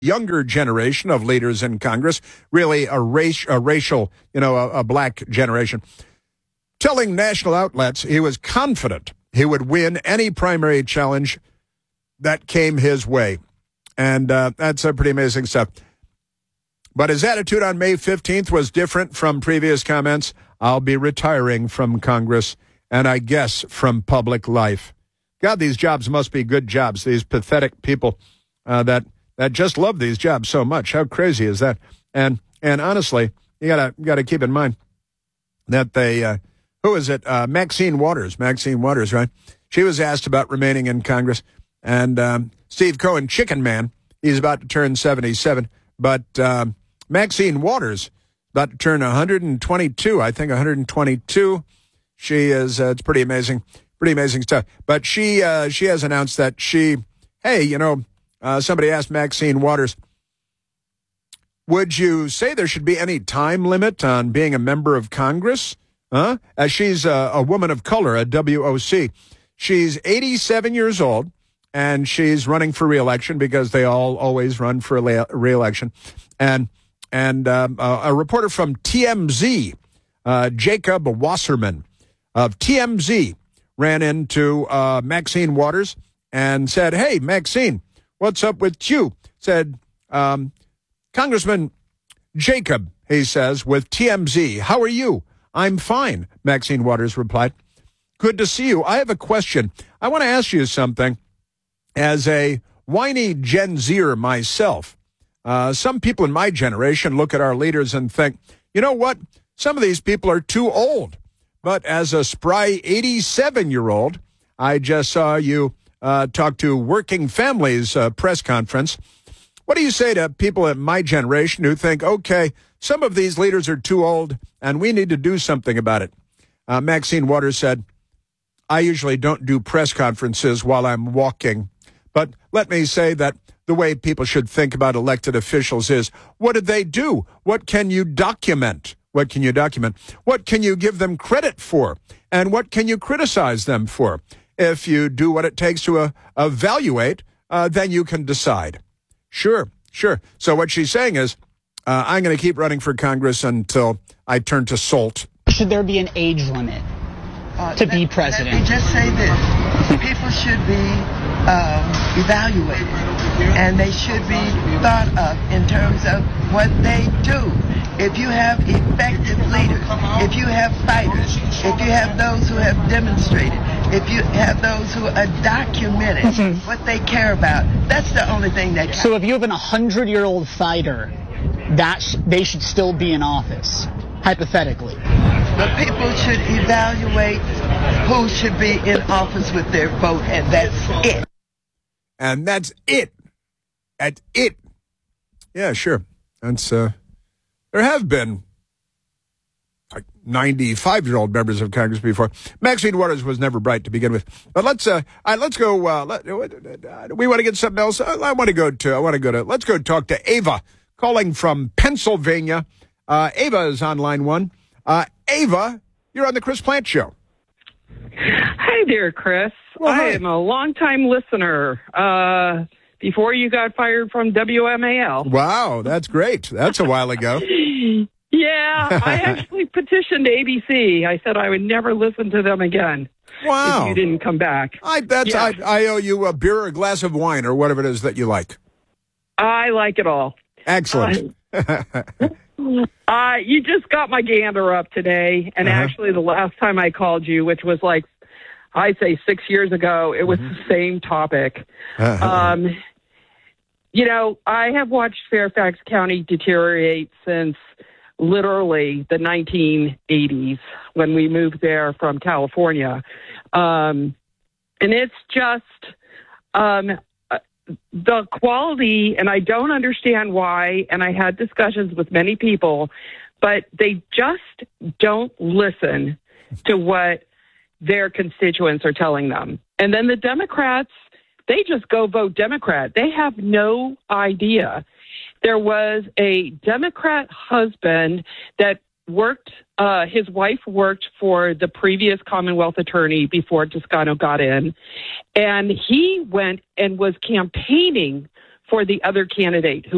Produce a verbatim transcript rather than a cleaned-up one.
younger generation of leaders in Congress, really a, race, a racial, you know, a, a black generation, telling national outlets he was confident he would win any primary challenge that came his way. And uh, that's a pretty amazing stuff. But his attitude on May fifteenth was different from previous comments. I'll be retiring from Congress and I guess from public life. God, these jobs must be good jobs. These pathetic people uh, that that just love these jobs so much. How crazy is that? And and honestly, you gotta you gotta keep in mind that they uh, who is it? Uh, Maxine Waters. Maxine Waters, right? She was asked about remaining in Congress, and um, Steve Cohen, Chicken Man, he's about to turn seventy-seven, but um, Maxine Waters about to turn one hundred twenty-two. I think one hundred twenty-two. She is. Uh, it's pretty amazing. Pretty amazing stuff. But she uh, she has announced that she, hey, you know, uh, somebody asked Maxine Waters, would you say there should be any time limit on being a member of Congress? Huh? As she's a, a woman of color, a W O C. She's eighty-seven years old, and she's running for re-election because they all always run for a re-election. And and um, a, a reporter from T M Z, uh, Jacob Wasserman of T M Z, ran into uh, Maxine Waters and said, hey, Maxine, what's up with you? Said, um, Congressman Jacob, he says, with T M Z, how are you? I'm fine, Maxine Waters replied. Good to see you. I have a question. I want to ask you something. As a whiny Gen Zer myself, uh, some people in my generation look at our leaders and think, you know what? Some of these people are too old. But as a spry eighty-seven-year-old, I just saw you uh, talk to Working Families uh, press conference. What do you say to people in my generation who think, okay, some of these leaders are too old and we need to do something about it? Uh, Maxine Waters said, I usually don't do press conferences while I'm walking. But let me say that the way people should think about elected officials is, what did they do? What can you document? What can you document? What can you give them credit for? And what can you criticize them for? If you do what it takes to uh, evaluate, uh, then you can decide. Sure, sure. So what she's saying is, uh, I'm going to keep running for Congress until I turn to salt. Should there be an age limit uh, to let, be president? Let me just say this. People should be um, evaluated, and they should be thought of in terms of what they do. If you have effective leaders, if you have fighters, if you have those who have demonstrated, if you have those who are documented mm-hmm. what they care about, that's the only thing that counts. So if you have an one hundred-year-old fighter, that sh- they should still be in office, hypothetically. But people should evaluate who should be in office with their vote, and that's it. And that's it. That's it. Yeah, sure. That's, uh, there have been like ninety-five-year-old members of Congress before. Maxine Waters was never bright to begin with. But let's, uh, all right, let's go, uh, let, uh, we want to get something else. I want to go to, I want to go to, let's go talk to Ava, calling from Pennsylvania. Uh, Ava is on line one. Uh, Ava, you're on the Chris Plante Show. Hi there, Chris. Well, I am a longtime listener. Uh, before you got fired from W M A L. Wow, that's great. That's a while ago. Yeah, I actually petitioned A B C. I said I would never listen to them again. Wow. If you didn't come back. I, that's, yeah. I, I owe you a beer or a glass of wine or whatever it is that you like. I like it all. Excellent. Uh, uh, you just got my gander up today, and uh-huh. actually the last time I called you, which was like, I'd say six years ago, it was mm-hmm. the same topic. Uh-huh. Um, you know, I have watched Fairfax County deteriorate since literally the nineteen eighties when we moved there from California. Um, and it's just um, the quality, and I don't understand why, and I had discussions with many people, but they just don't listen to what their constituents are telling them. And then the Democrats, they just go vote Democrat. They have no idea. There was a Democrat husband that worked, uh, his wife worked for the previous Commonwealth attorney before Toscano got in, and he went and was campaigning for the other candidate who